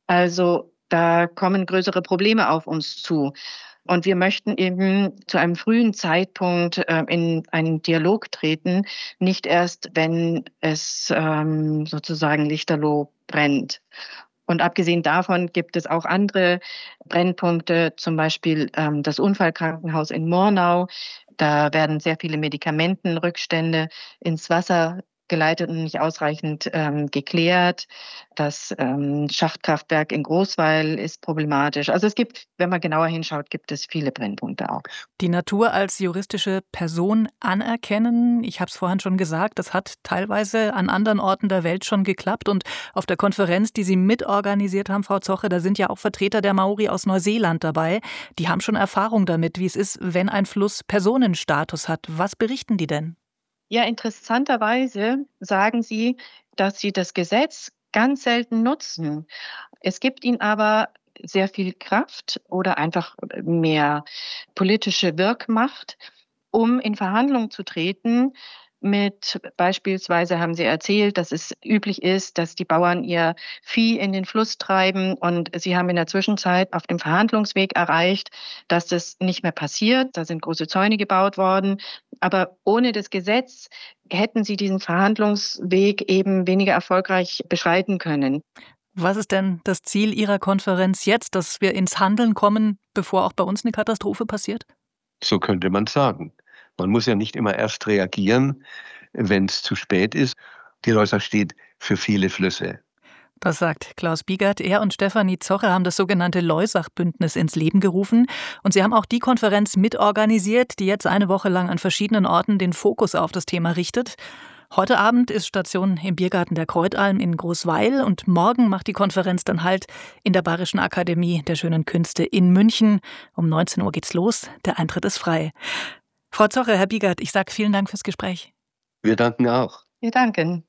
Also da kommen größere Probleme auf uns zu. Und wir möchten eben zu einem frühen Zeitpunkt in einen Dialog treten, nicht erst, wenn es sozusagen lichterloh brennt. Und abgesehen davon gibt es auch andere Brennpunkte, zum Beispiel das Unfallkrankenhaus in Murnau. Da werden sehr viele Medikamentenrückstände ins Wasser geleitet und nicht ausreichend geklärt. Das Schachtkraftwerk in Großweil ist problematisch. Also es gibt, wenn man genauer hinschaut, gibt es viele Brennpunkte auch. Die Natur als juristische Person anerkennen, ich habe es vorhin schon gesagt, das hat teilweise an anderen Orten der Welt schon geklappt. Und auf der Konferenz, die Sie mitorganisiert haben, Frau Zoche, da sind ja auch Vertreter der Maori aus Neuseeland dabei. Die haben schon Erfahrung damit, wie es ist, wenn ein Fluss Personenstatus hat. Was berichten die denn? Ja, interessanterweise sagen Sie, dass Sie das Gesetz ganz selten nutzen. Es gibt ihnen aber sehr viel Kraft oder einfach mehr politische Wirkmacht, um in Verhandlungen zu treten mit beispielsweise haben Sie erzählt, dass es üblich ist, dass die Bauern ihr Vieh in den Fluss treiben und Sie haben in der Zwischenzeit auf dem Verhandlungsweg erreicht, dass das nicht mehr passiert. Da sind große Zäune gebaut worden. Aber ohne das Gesetz hätten Sie diesen Verhandlungsweg eben weniger erfolgreich beschreiten können. Was ist denn das Ziel Ihrer Konferenz jetzt, dass wir ins Handeln kommen, bevor auch bei uns eine Katastrophe passiert? So könnte man sagen. Man muss ja nicht immer erst reagieren, wenn es zu spät ist. Die Loisach steht für viele Flüsse. Das sagt Klaus Biegert. Er und Stefanie Zoche haben das sogenannte Loisach-Bündnis ins Leben gerufen. Und sie haben auch die Konferenz mitorganisiert, die jetzt eine Woche lang an verschiedenen Orten den Fokus auf das Thema richtet. Heute Abend ist Station im Biergarten der Kreutalm in Großweil und morgen macht die Konferenz dann Halt in der Bayerischen Akademie der Schönen Künste in München. Um 19 Uhr geht's los. Der Eintritt ist frei. Frau Zoche, Herr Biegert, ich sage vielen Dank fürs Gespräch. Wir danken auch. Wir danken.